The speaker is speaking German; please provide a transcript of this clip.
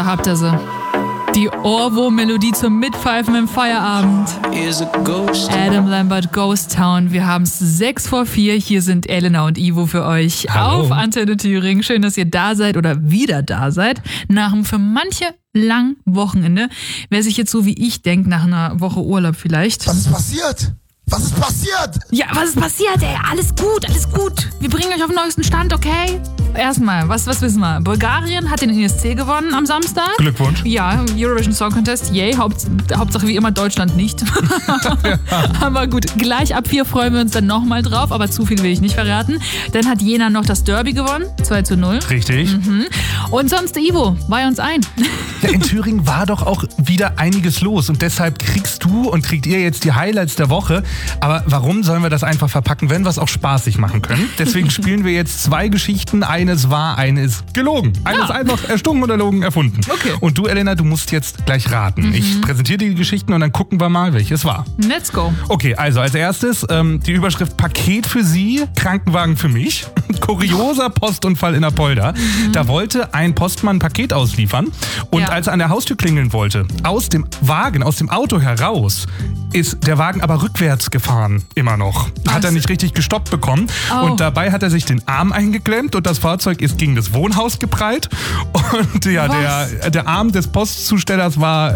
habt ihr sie. Die Ohrwurm-Melodie zum Mitpfeifen im Feierabend. Adam Lambert, Ghost Town. Wir haben es 3:06. Hier sind Elena und Ivo für euch. Hallo. Auf Antenne Thüringen. Schön, dass ihr da seid oder wieder da seid. Nach einem für manche langen Wochenende. Wer sich jetzt so wie ich denkt, nach einer Woche Urlaub vielleicht. Was ist passiert? Was ist passiert? Ja, was ist passiert, ey? Alles gut, alles gut. Wir bringen euch auf den neuesten Stand, okay? Erstmal, was wissen wir? Bulgarien hat den ESC gewonnen am Samstag. Glückwunsch. Ja, Eurovision Song Contest, yay. Hauptsache wie immer Deutschland nicht. Aber gut, gleich ab 4 freuen wir uns dann nochmal drauf, aber zu viel will ich nicht verraten. Dann hat Jena noch das Derby gewonnen, 2:0. Richtig. Und sonst, Ivo, weih uns ein. Ja, in Thüringen war doch auch wieder einiges los und deshalb kriegt ihr jetzt die Highlights der Woche. Aber warum sollen wir das einfach verpacken, wenn wir es auch spaßig machen können? Deswegen spielen wir jetzt 2 Geschichten. Eines war, eine ist gelogen. Eine ist einfach erstunken oder erlogen erfunden. Okay. Und du, Elena, du musst jetzt gleich raten. Ich präsentiere dir die Geschichten und dann gucken wir mal, welches war. Let's go. Okay, also als erstes die Überschrift Paket für Sie, Krankenwagen für mich. Kurioser Postunfall in Apolda. Da wollte ein Postmann ein Paket ausliefern und als er an der Haustür klingeln wollte, aus dem Auto heraus, ist der Wagen aber rückwärts gefahren, immer noch. Hat er nicht richtig gestoppt bekommen und dabei hat er sich den Arm eingeklemmt und das Fahrzeug ist gegen das Wohnhaus geprallt und ja, der Arm des Postzustellers war